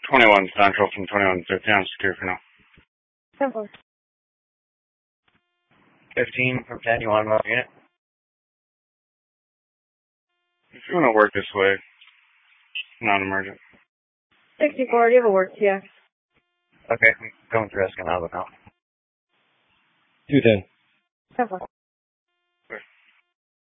21 Central from 2150. I'm secure for now. 10-4. 15 from 10. You want to move unit? If you want to work this way, non-emergent. 64, do you have a work TX? Okay, going through Escanaba now. 210. 10-4.